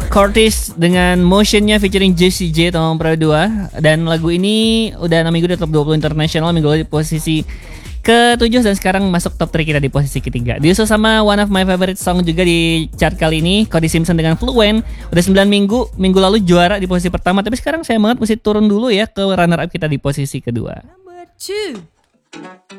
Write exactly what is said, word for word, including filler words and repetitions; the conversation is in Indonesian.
Curtis dengan Motionnya featuring Jessie J tahun dua. Dan lagu ini udah enam minggu di top dua puluh internasional, minggu lalu di posisi ketujuh dan sekarang masuk top tiga kita di posisi ketiga. Disusul sama one of my favorite song juga di chart kali ini, Cody Simpson dengan Fluent. Udah sembilan minggu, minggu lalu juara di posisi pertama, tapi sekarang saya banget mesti turun dulu ya ke runner up kita di posisi kedua. Number two.